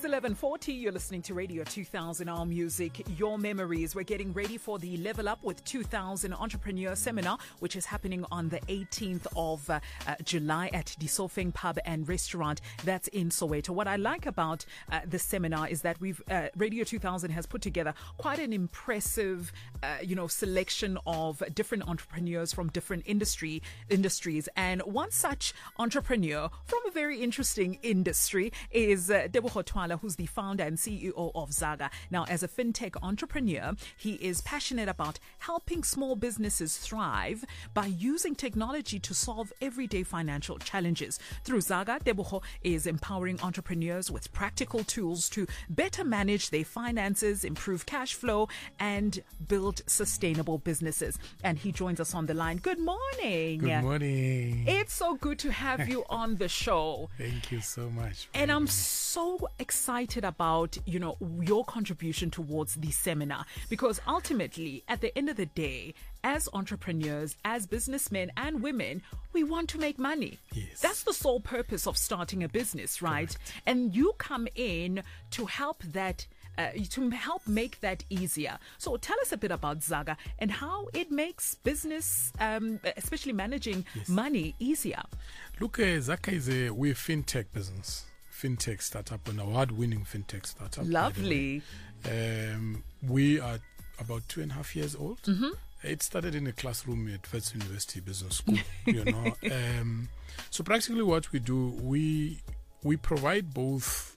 11:40. You're listening to Radio 2000, our music, your memories. We're getting ready for the Level Up with 2000 Entrepreneur Seminar, which is happening on the 18th of July at the Sofeng Pub and Restaurant. That's in Soweto. What I like about the seminar is that Radio 2000 has put together quite an impressive, selection of different entrepreneurs from different industries. And one such entrepreneur from a very interesting industry is Tebogo Twala, who's the founder and CEO of Zaga. Now, as a fintech entrepreneur, he is passionate about helping small businesses thrive by using technology to solve everyday financial challenges. Through Zaga, Tebogo is empowering entrepreneurs with practical tools to better manage their finances, improve cash flow, and build sustainable businesses. And he joins us on the line. Good morning. Good morning. It's so good to have you on the show. Thank you so much. And I'm so excited about, your contribution towards the seminar, because ultimately, at the end of the day, as entrepreneurs, as businessmen and women, we want to make money. Yes. That's the sole purpose of starting a business, right? Correct. And you come in to help that make that easier. So tell us a bit about Zaga and how it makes business, especially managing money, easier. Look, Zaga we're a fintech business, fintech startup, an award-winning fintech startup. Lovely. We are about 2.5 years old. Mm-hmm. It started in a classroom at Wits University Business School. So practically what we do, we provide both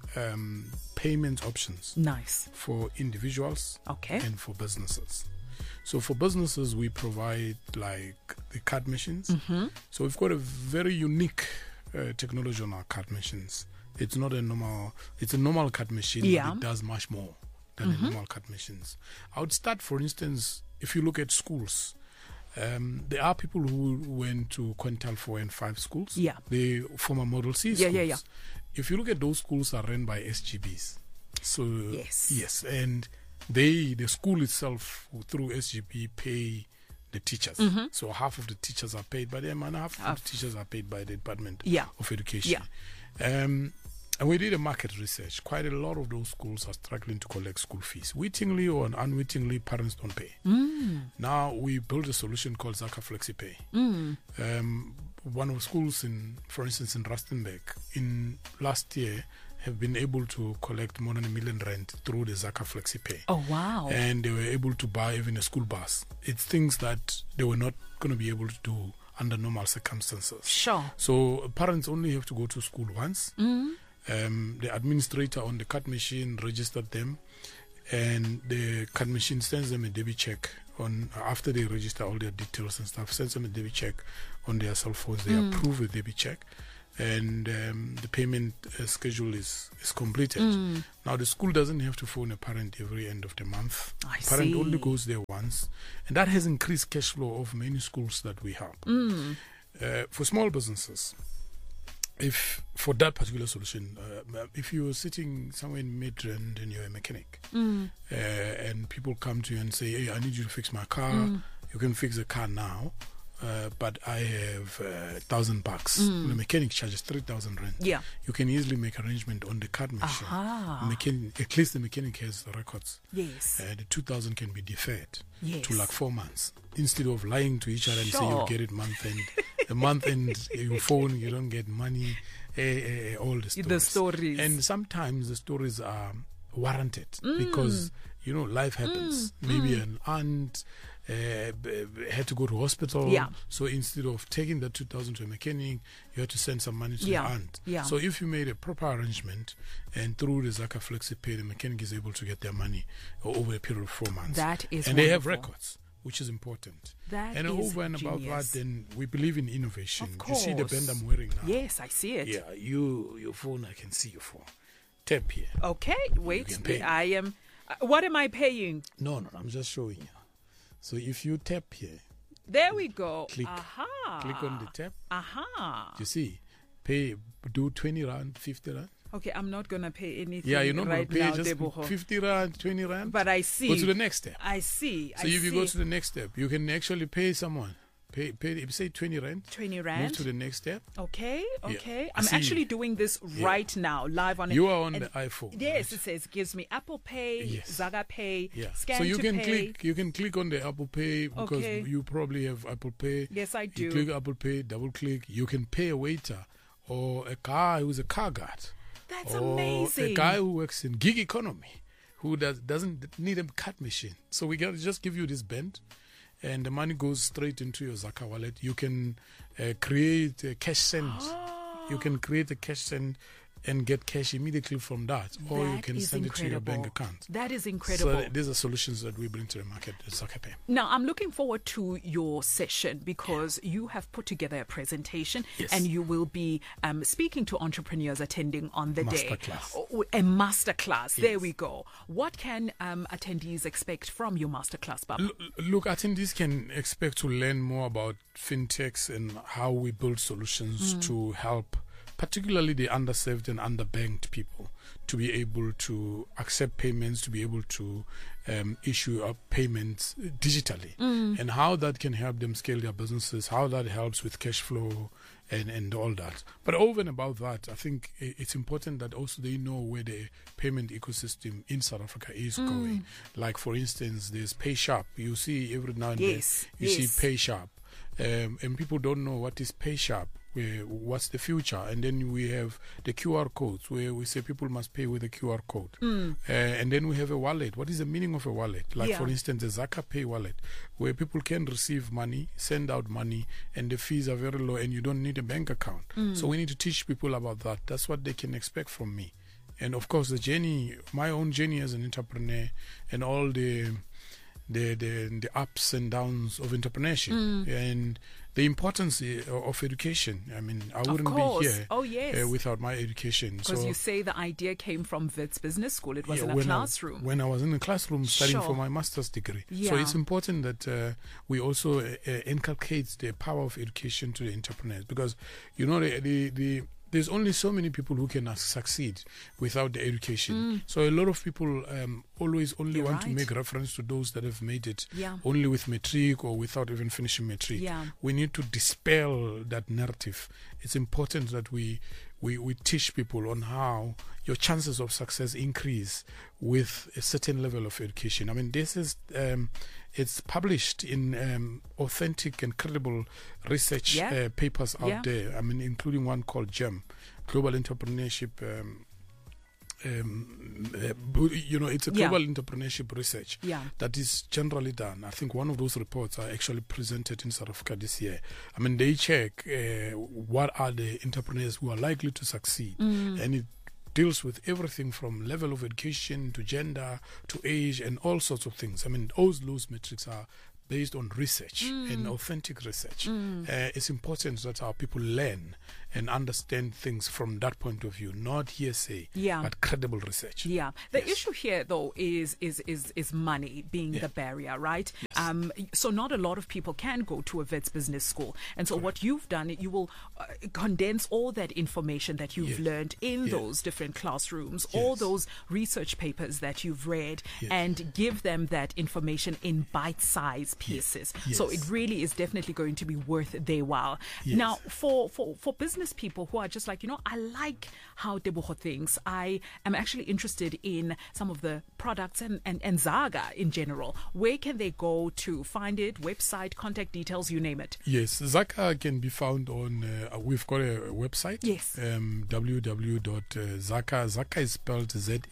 payment options. Nice. For individuals and for businesses. So for businesses, we provide like the card machines. Mm-hmm. So we've got a very unique technology on our card machines. It's not a normal card machine, but it does much more than a normal card machines. I would start, for instance, if you look at schools, there are people who went to Quintal 4 and 5 schools. Yeah. The former Model C schools. Yeah. If you look at those schools are run by SGBs. So yes, and the school itself through SGB pay the teachers. Mm-hmm. So half of the teachers are paid by them and half of the teachers are paid by the Department of Education. Yeah. And we did a market research. Quite a lot of those schools are struggling to collect school fees. Wittingly or unwittingly, parents don't pay. Now we built a solution called Zaga FlexiPay. One of the schools, for instance, in Rustenburg, in last year, have been able to collect more than R1 million through the Zaga FlexiPay. Oh, wow. And they were able to buy even a school bus. It's things that they were not going to be able to do under normal circumstances. Sure. So parents only have to go to school once. The administrator on the card machine registered them, and the card machine sends them a debit check after they register all their details and stuff, sends them a debit check on their cell phones. They approve the debit check, and the payment schedule is completed. Now the school doesn't have to phone a parent every end of the month. Parent only goes there once, and that has increased cash flow of many schools that we help. For small businesses, if for that particular solution, if you're sitting somewhere in Midrand and you're a mechanic, and people come to you and say, "Hey, I need you to fix my car," you can fix the car now. But I have $1,000. The mechanic charges 3,000 rand. Yeah. You can easily make arrangement on the card machine. At least the mechanic has the records. Yes. The 2,000 can be deferred to like 4 months instead of lying to each other and say you get it month end. The month end you phone, you don't get money. All the stories. And sometimes the stories are warranted because life happens. Maybe an aunt had to go to hospital, so instead of taking that 2,000 to a mechanic, you had to send some money to the aunt. So if you made a proper arrangement, and through the Zaga FlexiPay, the mechanic is able to get their money over a period of 4 months. That is and wonderful. They have records, which is important. And over and about that, then we believe in innovation. Of course. You see the band I'm wearing now? Yes, I see it. Yeah, your phone, I can see your phone. Tap here. Okay, wait, I am... what am I paying? No, I'm just showing you. So if you tap here, there we go. Click on the tap. You see, do 20 rand, 50 rand. Okay, I'm not going to pay anything. Yeah, you're not right going to pay now, just Tebogo. 50 rand, 20 rand. But I see. Go to the next step. I see. So if you go to the next step, you can actually pay someone pay say 20 rand. 20 rand. Move to the next step. Okay. Yeah. I'm actually doing this right now, live on it. You are on the iPhone. Yes, right? It says gives me Apple Pay, Yes. Zaga Pay, Scan so you to can Pay. you can click on the Apple Pay because you probably have Apple Pay. Yes, I do. You click Apple Pay, double click. You can pay a waiter or a guy who's a car guard. That's or amazing. A guy who works in gig economy who doesn't need a card machine. So we can just give you this band and the money goes straight into your Zaka wallet. You can create a cash send. You can create a cash send and get cash immediately from that, or you can send it to your bank account. That is incredible. So these are solutions that we bring to the market at ZakaPay. Now, I'm looking forward to your session because you have put together a presentation and you will be speaking to entrepreneurs attending on the day. A masterclass. There we go. What can attendees expect from your masterclass, Baba? Look, attendees can expect to learn more about fintechs and how we build solutions to help particularly the underserved and underbanked people to be able to accept payments, to be able to issue payments digitally, and how that can help them scale their businesses, how that helps with cash flow and all that. But over and above that, I think it's important that also they know where the payment ecosystem in South Africa is going. Like, for instance, there's PaySharp. You see every now and then, you see PaySharp. And people don't know what is PaySharp. What's the future? And then we have the QR codes where we say people must pay with a QR code. And then we have a wallet. What is the meaning of a wallet? Like, for instance, the ZakaPay wallet, where people can receive money, send out money, and the fees are very low and you don't need a bank account. So we need to teach people about that. That's what they can expect from me. And of course, the journey, my own journey as an entrepreneur, and all the ups and downs of entrepreneurship and the importance of education. I mean, I wouldn't be here without my education. Because you say the idea came from Wits Business School. It was in a classroom. When I was in a classroom studying for my master's degree. So it's important that we also inculcate the power of education to the entrepreneurs, because, you know, there's only so many people who can succeed without the education. So a lot of people always want to make reference to those that have made it only with matric or without even finishing matric. We need to dispel that narrative. It's important that we teach people on how your chances of success increase with a certain level of education. I mean, this is it's published in authentic and credible research papers out there. I mean, including one called GEM, Global Entrepreneurship. It's a global entrepreneurship research that is generally done. I think one of those reports are actually presented in South Africa this year. I mean, they check what are the entrepreneurs who are likely to succeed, and it deals with everything from level of education to gender to age and all sorts of things. I mean, those metrics are based on research and authentic research. It's important that our people learn and understand things from that point of view, not hearsay, but credible research. The issue here, though, is money being the barrier, right? So not a lot of people can go to a Wits Business School. And so what you've done, you will condense all that information that you've learned in those different classrooms, all those research papers that you've read, and give them that information in bite-sized pieces. So it really is definitely going to be worth their while. Now, for business people who are just like, I like how Tebogo thinks. I am actually interested in some of the products and Zaga in general. Where can they go to find it? Website, contact details, you name it. Yes, Zaka can be found on, we've got a website. Yes. www.zaka, Zaka is spelled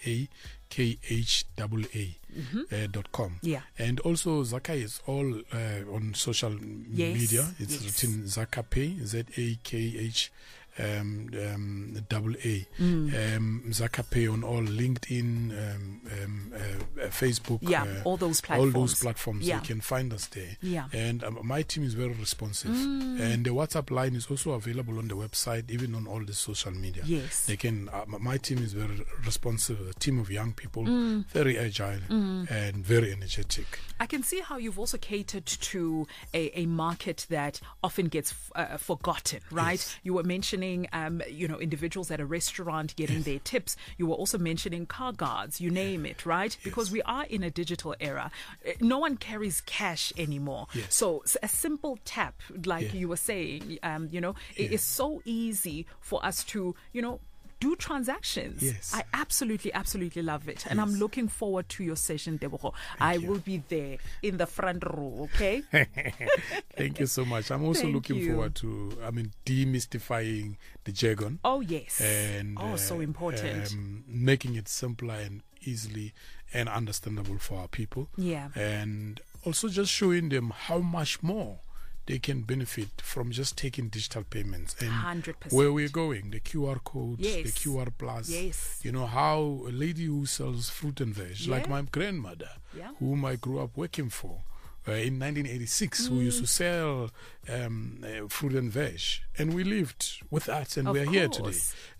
ZAKHAA.com. And also Zaka is all on social media. It's written ZakaPay, ZAKH ZakaPay on all LinkedIn, Facebook, all those platforms. All those platforms, you can find us there. And my team is very responsive, and the WhatsApp line is also available on the website, even on all the social media. They can. My team is very responsive. A team of young people, very agile and very energetic. I can see how you've also catered to a market that often gets forgotten, right? You were mentioning mentioning, individuals at a restaurant getting their tips. You were also mentioning car guards, you name it, right? Because we are in a digital era. No one carries cash anymore. Yes. So a simple tap, like you were saying, it is so easy for us to, do transactions. Yes. I absolutely love it. And I'm looking forward to your session, Tebogo. I will be there in the front row, okay? Thank you so much. I'm also looking forward to, demystifying the jargon. Oh, yes. And so important. Making it simpler and easily and understandable for our people. Yeah. And also just showing them how much more they can benefit from just taking digital payments and 100%. Where we're going, the QR codes, Yes. the QR plus. Yes. How a lady who sells fruit and veg, like my grandmother, whom I grew up working for in 1986, who used to sell fruit and veg, and we lived with that, and we're here today.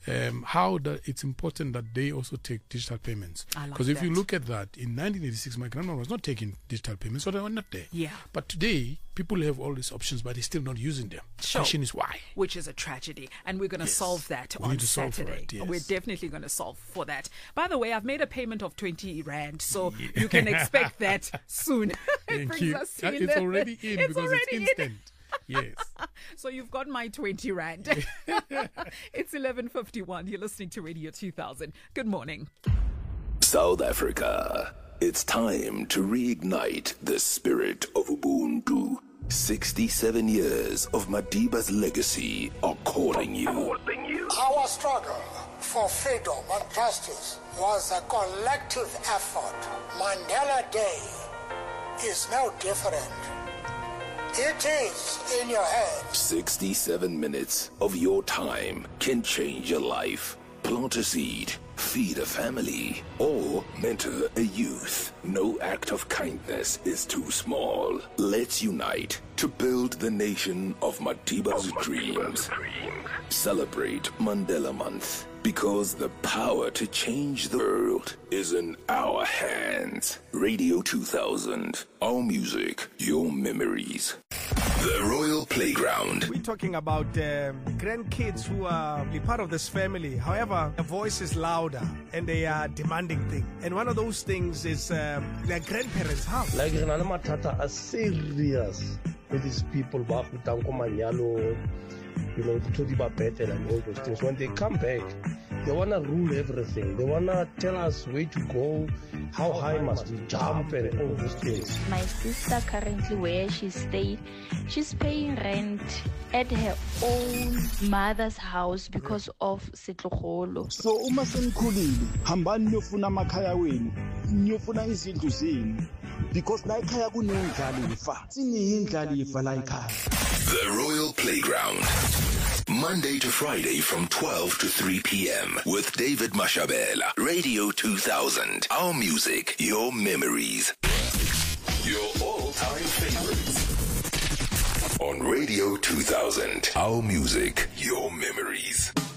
It's important that they also take digital payments. Because if you look at that, in 1986, my grandma was not taking digital payments, so they were not there. Yeah. But today, people have all these options, but they're still not using them. The question is why? Which is a tragedy. And we're going to solve that on Saturday. We're definitely going to solve for that. By the way, I've made a payment of 20 Rand, so you can expect that soon. Thank you. It's already in because it's instant. Yes. So you've got my 20 Rand. It's 11:51. You're listening to Radio 2000. Good morning. South Africa. It's time to reignite the spirit of Ubuntu. 67 years of Madiba's legacy are calling you. Our struggle for freedom and justice was a collective effort. Mandela Day is no different. It is in your hands. 67 minutes of your time can change your life. Plant a seed, feed a family, or mentor a youth. No act of kindness is too small. Let's unite to build the nation of Madiba's dreams. Celebrate Mandela Month, because the power to change the world is in our hands. Radio 2000, our music, your memories. The Royal Playground. We're talking about grandkids who are part of this family. However, their voice is louder and they are demanding things. And one of those things is their grandparents' house. Like Matata are serious with these people, Bakutanko Manyalo, Todiba Betel and all those things. When they come back, they want to rule everything. They want to tell us where to go, how high must we jump, and all those things. My sister currently, where she stayed, she's paying rent at her own mother's house because of Sitlogolo. So uma senikhulile hambani niyofuna amakhaya wenu niyofuna izindlu zenu because la ekhaya kunendlalifa siniyindlalifa la ekhaya. The Royal Playground. Monday to Friday from 12 to 3 p.m. with David Mashabela. Radio 2000. Our music, your memories. Your all-time favorites. On Radio 2000. Our music, your memories.